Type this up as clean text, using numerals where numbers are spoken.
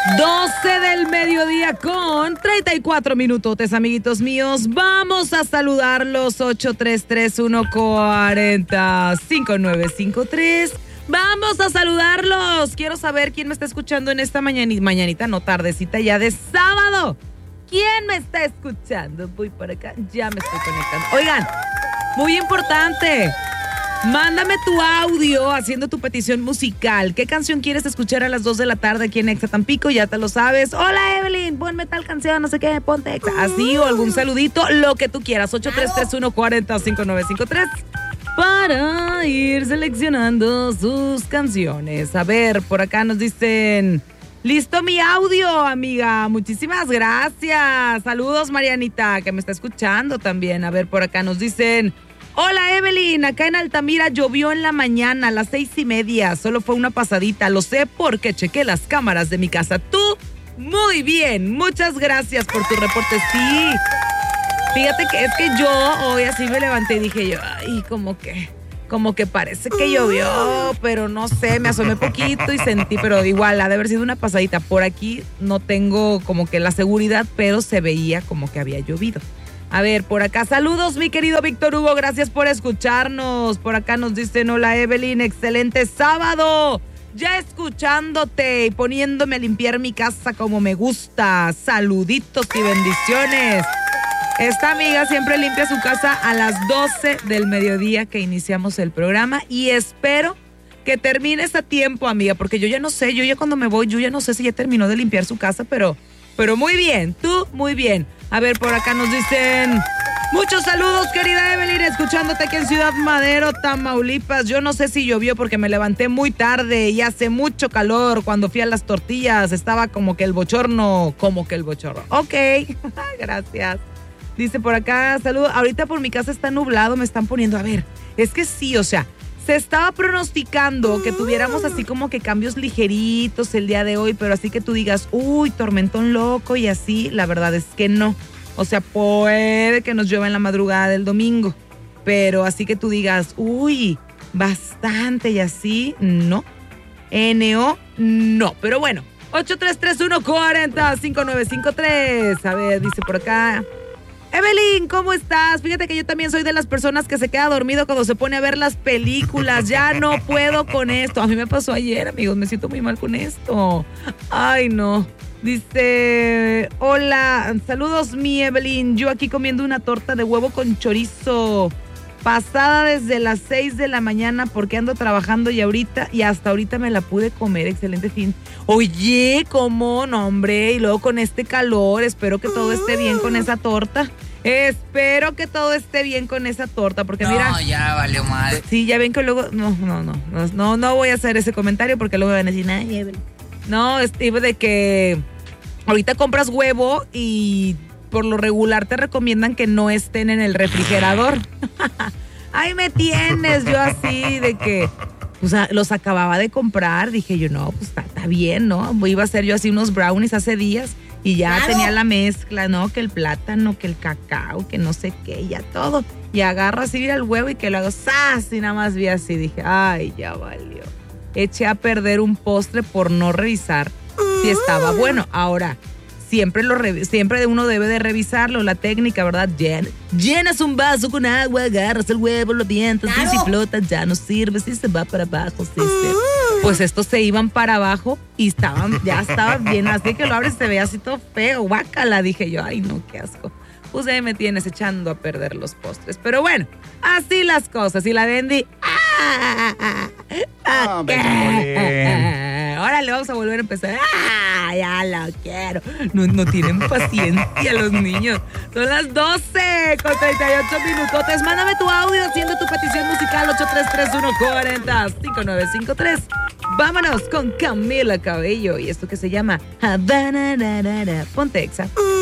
12 del mediodía con 34 minutotes, amiguitos míos. Vamos a saludarlos. 833-140-5953. Vamos a saludarlos. Quiero saber quién me está escuchando en esta mañanita, no tardecita ya de sábado. ¿Quién me está escuchando? Voy para acá, ya me estoy conectando. Oigan, muy importante. Mándame tu audio haciendo tu petición musical. ¿Qué canción quieres escuchar a las 2 de la tarde aquí en Exa Tampico? Ya te lo sabes. Hola, Evelyn, ponme tal canción, no sé qué, ponte Exa. Así o algún saludito, lo que tú quieras. 833-140-5953 para ir seleccionando sus canciones. A ver, por acá nos dicen... Listo mi audio, amiga. Muchísimas gracias. Saludos, Marianita, que me está escuchando también. A ver, por acá nos dicen... Hola, Evelyn, acá en Altamira llovió en la mañana a las 6:30, solo fue una pasadita, lo sé porque chequé las cámaras de mi casa. Tú, muy bien, muchas gracias por tu reporte, sí. Fíjate que es que yo hoy así me levanté y dije yo, ay, como que parece que llovió, pero no sé, me asomé poquito y sentí, pero igual, ha de haber sido una pasadita. Por aquí no tengo como que la seguridad, pero se veía como que había llovido. A ver, por acá, saludos mi querido Víctor Hugo, gracias por escucharnos. Por acá nos dicen, hola Evelyn, excelente sábado. Ya escuchándote y poniéndome a limpiar mi casa como me gusta. Saluditos y bendiciones. Esta amiga siempre limpia su casa a las 12 del mediodía que iniciamos el programa y espero que termines a tiempo, amiga, porque yo ya no sé, yo ya cuando me voy, yo ya no sé si ya terminó de limpiar su casa, pero muy bien, tú muy bien. A ver, por acá nos dicen, muchos saludos, querida Evelyn, escuchándote aquí en Ciudad Madero, Tamaulipas. Yo no sé si llovió porque me levanté muy tarde y hace mucho calor. Cuando fui a las tortillas estaba como que el bochorno. Ok, gracias. Dice por acá, saludos, ahorita por mi casa está nublado, me están poniendo, a ver, es que sí, o sea, se estaba pronosticando que tuviéramos así como que cambios ligeritos el día de hoy, pero así que tú digas, uy, tormentón loco y así, la verdad es que no. O sea, puede que nos llueva en la madrugada del domingo, pero así que tú digas, uy, bastante y así, no. No. Pero bueno, 833-140-5953. A ver, dice por acá... Evelyn, ¿cómo estás? Fíjate que yo también soy de las personas que se queda dormido cuando se pone a ver las películas. Ya no puedo con esto. A mí me pasó ayer, amigos. Me siento muy mal con esto. Ay, no. Dice, hola, saludos mi Evelyn. Yo aquí comiendo una torta de huevo con chorizo. Pasada desde las 6 de la mañana porque ando trabajando y hasta ahorita me la pude comer. Excelente fin. Oye, ¿cómo? No, hombre. Y luego con este calor, espero que todo esté bien con esa torta. Espero que todo esté bien con esa torta, porque mira... No, ya valió mal. Sí, ya ven que luego... No voy a hacer ese comentario porque luego van a decir, ay, Evelyn. No, es tipo de que ahorita compras huevo y... por lo regular te recomiendan que no estén en el refrigerador. Ahí me tienes, yo así de que, o sea, los acababa de comprar, dije yo, no, pues está bien, ¿no? Iba a hacer yo así unos brownies hace días y ya tenía la mezcla, ¿no? Que el plátano, que el cacao, que no sé qué, ya todo. Y agarro así el huevo y que lo hago, ¡zas! Y nada más vi así, dije, ay, ya valió. Eché a perder un postre por no revisar si estaba bueno. Ahora... Siempre uno debe de revisarlo, la técnica, ¿verdad? Llenas un vaso con agua, agarras el huevo, lo dientes, y si flota ya no sirve, si se va para abajo, sí. Pues estos se iban para abajo y ya estaban bien, así que lo abres y se ve así todo feo, guácala, dije yo, ay no, qué asco. Pues ahí me tienes echando a perder los postres, pero bueno, así las cosas, y la vendí. Órale, vamos a volver a empezar. Ya lo quiero. No tienen paciencia los niños. Son las 12 con 38 minutotes. Mándame tu audio haciendo tu petición musical 833-140-5953. Vámonos con Camila Cabello y esto que se llama Havana. Ponte Exa.